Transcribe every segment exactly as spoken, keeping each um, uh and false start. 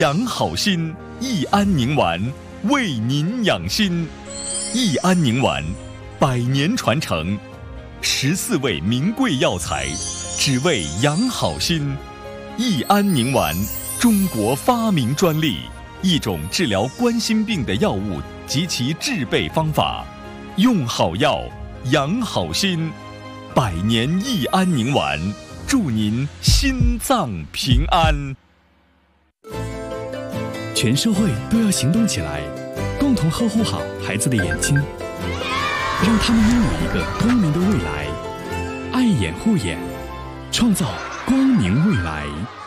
养好心，益安宁丸为您养心。益安宁丸，百年传承，十四味名贵药材，只为养好心。益安宁丸，中国发明专利，一种治疗冠心病的药物及其制备方法。用好药，养好心。百年益安宁丸，祝您心脏平安。 全社会都要行动起来，共同呵护好孩子的眼睛，让他们拥有一个光明的未来。爱眼护眼，创造光明未来。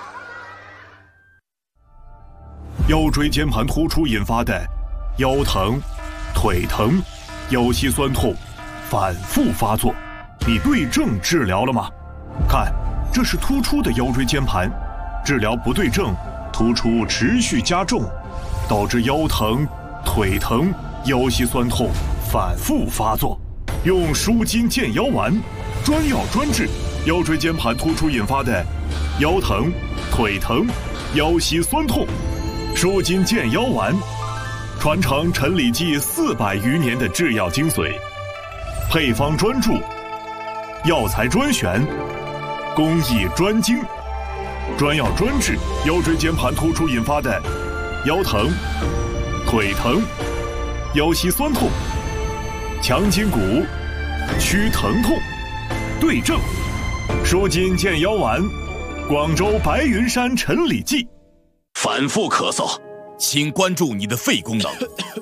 腰椎间盘突出引发的腰疼、腿疼、腰膝酸痛反复发作，你对症治疗了吗？看，这是突出的腰椎间盘，治疗不对症，突出持续加重，导致腰疼、腿疼、腰膝酸痛反复发作。用舒筋健腰丸，专药专治腰椎间盘突出引发的腰疼、腿疼、腰膝酸痛。舒筋健腰丸，传承陈李济四百余年的制药精髓，配方专注，药材专选，工艺专精，专药专治腰椎间盘突出引发的腰疼、腿疼、腰膝酸痛，强筋骨，祛疼痛，对症。舒筋健腰丸，广州白云山陈李济。 反复咳嗽，请关注你的肺功能。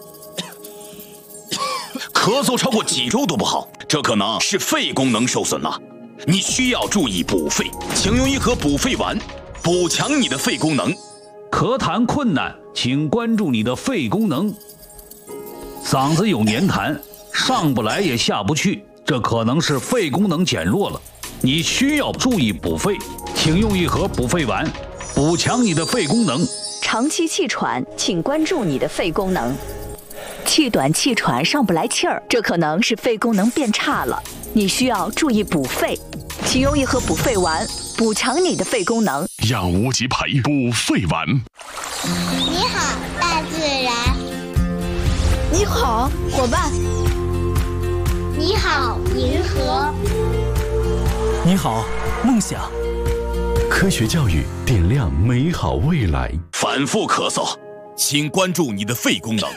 咳嗽超过几周都不好，这可能是肺功能受损了。你需要注意补肺，请用一盒补肺丸，补强你的肺功能。 咳痰困难，请关注你的肺功能。嗓子有黏痰，上不来也下不去，这可能是肺功能减弱了。你需要注意补肺，请用一盒补肺丸，补强你的肺功能。 长期气喘，请关注你的肺功能。气短气喘上不来气儿，这可能是肺功能变差了。你需要注意补肺，请用一盒补肺丸，补强你的肺功能。 养无极培补肺丸。 你好，大自然。 你好，伙伴。 你好，银河。 你好，梦想。科学教育点亮美好未来。 反复咳嗽，请关注你的肺功能。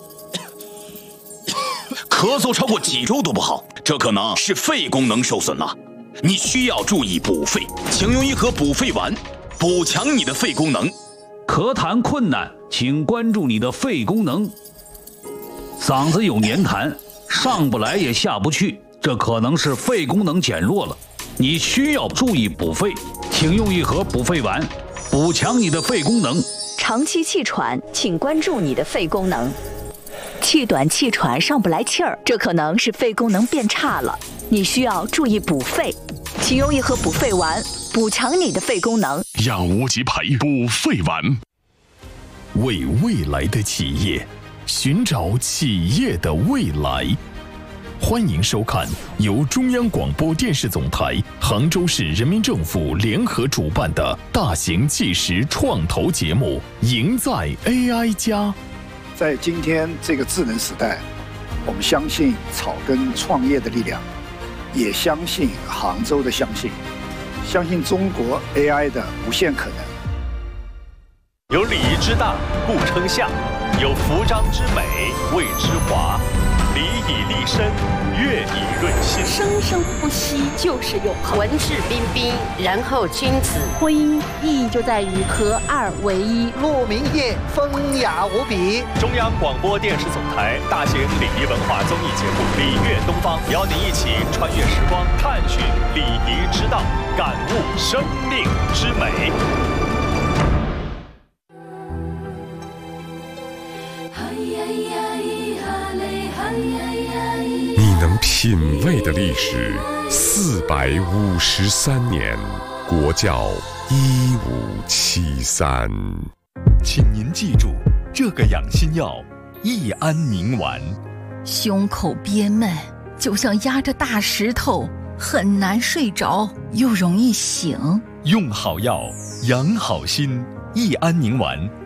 咳嗽超过几周都不好，这可能是肺功能受损了。你需要注意补肺，请用一盒补肺丸，补强你的肺功能。 咳痰困难，请关注你的肺功能。嗓子有黏痰，上不来也下不去，这可能是肺功能减弱了。你需要注意补肺，请用一盒补肺丸，补强你的肺功能。 长期气喘，请关注你的肺功能。气短气喘上不来气儿，这可能是肺功能变差了。你需要注意补肺，请用一盒补肺丸，补强你的肺功能。 养无极培补肺丸， 为未来的企业寻找企业的未来。欢迎收看由中央广播电视总台、杭州市人民政府联合主办的大型纪实创投节目《赢在 A I 家》。 在今天这个智能时代，我们相信草根创业的力量，也相信杭州的相信，相信中国 A I 的无限可能。 有礼仪之大，故称象；有服装之美，谓之华。礼以立身，乐以润心， 生生不息就是永恒。 文质彬彬，然后君子。 婚姻意义就在于合二为一。 鹿鸣夜，风雅无比。 中央广播电视总台大型礼仪文化综艺节目《礼乐东方》，邀您一起穿越时光，探寻礼仪之道，感悟生命之美。 你能品味的历史四百五十三年，国窖一五七三。 请您记住这个养心药益安宁丸。 胸口憋闷，就像压着大石头，很难睡着，又容易醒。 用好药，养好心。益安宁丸